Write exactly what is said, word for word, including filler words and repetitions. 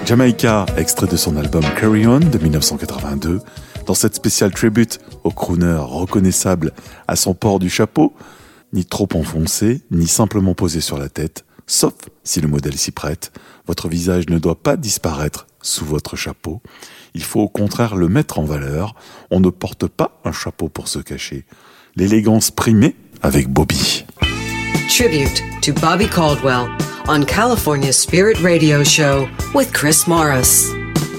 Jamaica, extrait de son album Carry On de dix-neuf cent quatre-vingt-deux. Dans cette spéciale tribute au crooner reconnaissable à son port du chapeau, ni trop enfoncé, ni simplement posé sur la tête, sauf si le modèle s'y prête, votre visage ne doit pas disparaître sous votre chapeau. Il faut au contraire le mettre en valeur. On ne porte pas un chapeau pour se cacher. L'élégance primée avec Bobby. Tribute to Bobby Caldwell on California Spirit Radio Show with Chris Morris.